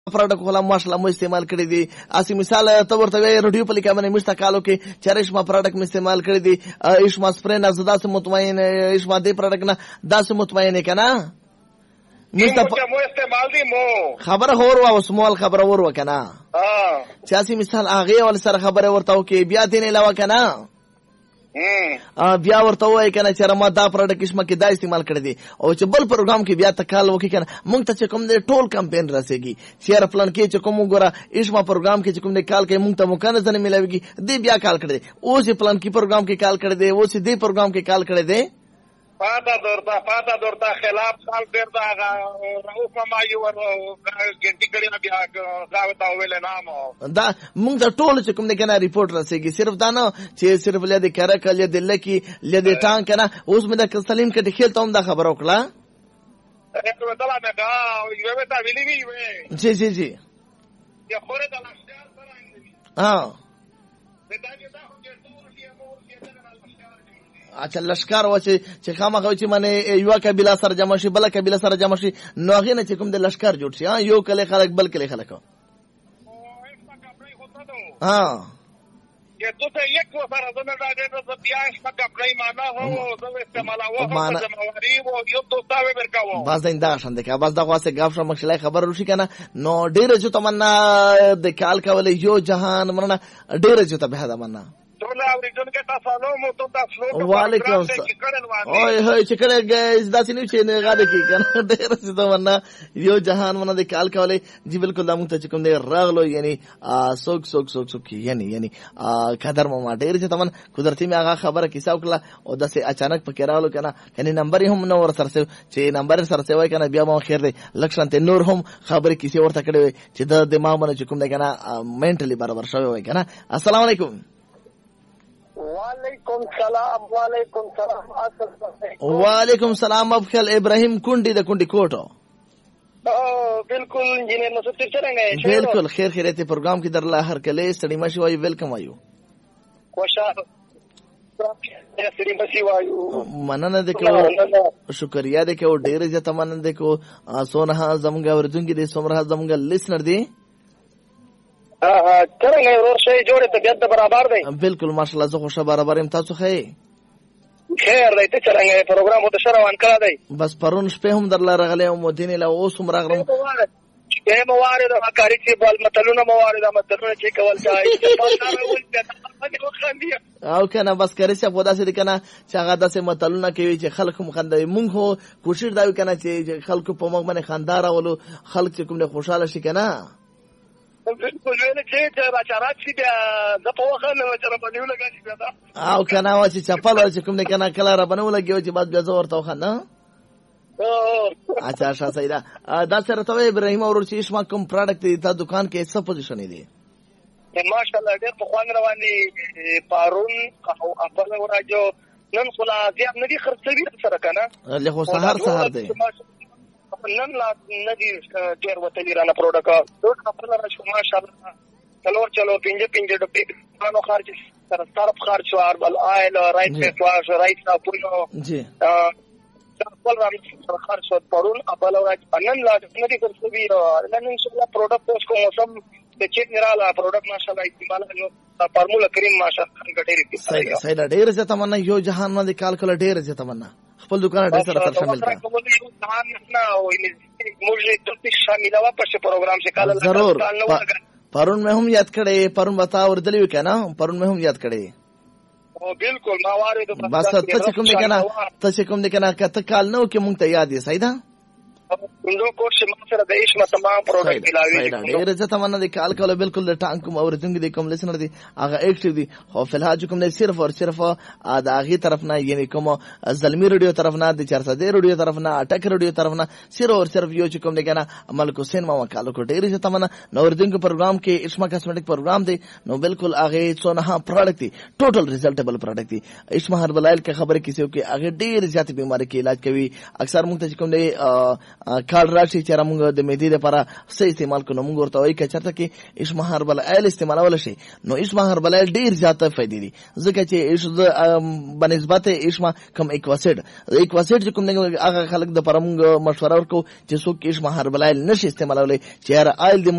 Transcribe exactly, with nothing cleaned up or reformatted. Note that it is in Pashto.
پروډکټ خلا ماشاءالله مو استعمال کړی دي. اسی مثال ته ورته رډیو په لیکه باندې مشته کالو کې چرېشما پروډکټ می استعمال کړی دي. ایشما سپری نه زدا سه مطمئن ایشما دې پروډکټ نه داسه مطمئن کنه مشته مو استعمال دي مو خبره هور وا سمول خبره ور وکنه ها چاسي مثال هغه ول سره خبره ورته کې بیا دې نه لوا کنه بیا ورته وای کنه چې ما دا پروډکټ اسمه کې دا استعمال کړی دي او چې بل پروګرام کې بیا تکال وکي کنه مونږ ته چې کوم دې ټول کمپین راسيږي شیر پلان کې چې کوم ګوره اسمه پروګرام کې چې کوم دې کال کې مونږ ته مکانه ځنه ملويږي دې بیا کال کړی او چې پلان کې پروګرام کې کال کړی دی او چې دې پروګرام کې کال کړی دی پاتا دورتا پاتا دورتا خلاف سال پیر دا رؤوف مایو ور ګنټی کړي بیا غاوتا ویل نام دا مونږ ته ټول چې کوم دې کنه ریپورت راسيږي صرف دا نه چې صرف لید کړه کله دې لکی لید ټان کنه اوس مې د سلیم کې دخیل ته هم دا خبر وکړه ته وتلا مې دا یو به تا ویلی وی جی جی جی یا خوره د لاشتار سره ها دا دا خو چې ټول کې مور کې دا اچھا لشکار و چې خامخا چې منه یو قبیله سره جمع شي بل قبیله سره جمع شي نو هغه نه چې کوم د لشکار جوړ شي ها یو کله خلک بل کله خلک ها ये तो तो एक वो सारा तो मेरा डेट तो प्यास का कपड़ा ही माना हो तो इस्तेमाल वो जमावरी वो यो तो तावे मेरे का वो बस इंदा शंदे का बस दवा से गाफ मखलाई खबर रुशी kana no ډیر جو تمنا د کال کولې یو جهان مرنا ډیر جو ته به دا منا ټول اوریجن کې تاسو مو ته تاسو وعلیکم السلام اوه هي چې کله ګیز داسې نه چې نه غاده کې کنه ډیر څه تمنا یو جهان مرنا د کال کولې جی بالکل دا مونږ ته کوم دی راغلو یعنی سوک سوک سوک سوک یعنی یعنی قدر ما ډیر چې تمن قدرتي می هغه خبره کیسه وکړه او داسې اچانک پکې راغلو کنه کني نمبر هم نو ور سره چې نمبر سره سوي کنه بیا مو خیر دی لکشنته نور هم خبره کیسه ورته کړې چې د دماغ باندې کوم دی کنه منټلی برابر شوی وای کنه. السلام علیکم. وعلیکم سلام وعلیکم سلام وعلیکم سلام ابخل ابراهیم کونډي د کونډي کوټو بالکل انجینیر نو څه څنګه یې بالکل خیر خیریت پروګرام کې در لا هر کله سړی مشي وای ویلکم وایو خوشاله سړی مشي وایو مننه د کو شکریا د کو ډیر عزت مننه د کو سونه زمګه ورځونګي د سمره زمګه لیسنر دی ها ها څنګه ورور شي جوړه طبيعت برابر دی بالکل ماشاءالله زه خوشا برابر يم تاسو خې خیر دی ته څنګه پروګرام وته شروع وکړه دی بس پرون شپه هم در لارغله او مدینه له اوس هم راغلم به موارد کاری چې بل متلونه موارد متلونه چې کول ځای او کنه بس کاری څه په داسې کنه چې هغه داسې متلونه کوي چې خلک مخندوي مونږ هو کوشش دا کنه چې خلک په موږ باندې خندار اولو خلک چې کوم نه خوشاله شي کنه بالکل ویل چې چې راچارات شي بیا د په وخت نه چر په نیو لګا شي بیا او کنه وا چې چپل چې کوم نه کنه کله را بنو لګي چې بعد بیا زور ته خنه اچھا اچھا صحیح ده دا سره ته ابراهیم اور چې اسما کوم پروډکټ دی تا دکان کې څه پوزیشن دی ماشاءالله ډېر په خوان رواني پارون او خپل وراجو نن خلا زیات ندي خرڅوي سره کنه له خو سحر سحر دی نن لا ندي ډېر وته لرانه پروډکټ ټول خپل راځو ماشاءالله چلو چلو پنځه پنځه ډبې نو خرچ سره طرف خرچ او بل آیل رائټ فیس واش رائټ صابون جی خپل راځي خرچ او پرون خپل راځي نن لا ندي خرڅوي نن ان شاء الله پروډکټ اوس کوم سم د چیک نراله پروډکټ ماشاءالله استعمال نو فارمولا کریم ماشاءالله ګټيري صحیح صحیح ډېر څه تمنا یو جهان باندې کال کله ډېر څه تمنا خپل دکان ډېر سره تر شامل کړه ضرور پرون مې هم یاد کړې پرون بتا وردلی وکنه پرون مې هم یاد کړې او بالکل ما واره بس ته کوم دې کنه ته کوم دې کنه کته کال نو کې مونږ ته یاد یې صحیح ده نو کوم څه سره د ایشما تمام پروډکټ ملاوي ډېر څه تمنا دي کال کله بالکل د ټانک کوم اورځنګ دي کوم لیسنر دي هغه ایکټیو دي خو فلحال کوم نه صرف او صرف د هغه طرف نه یعنی کوم زلمی رادیو طرف نه د چار سو د رادیو طرف نه اٹک رادیو طرف نه صرف او صرف یو کوم نه کنه ملک حسین ما وکالو کو ډېر څه تمنا نو اورځنګ پروګرام کې اسما کاسمیټک پروګرام دی نو بالکل هغه څونه پروډکټ دي ټوټل ریزلټیبل پروډکټ دي اسما هربلایل کې خبره کیسه کې هغه ډېر زیات بیماری کې علاج کوي اکثر موږ ته کوم دی کال راشي چې موږ د مېدی لپاره څه استعمال کوو موږ ورته وایي چې چرته کې اسما هربل ایل استعمالول شي نو اسما هربل ایل ډیر زیاته فائدې دي ځکه چې ایش بنسبت اسما کم ایکواسیډ ایکواسیډ چې کوم هغه خلک د پرمږ مشوره ورکو چې څوک اسما هربل ایل نشي استعمالولای چې هر ایل د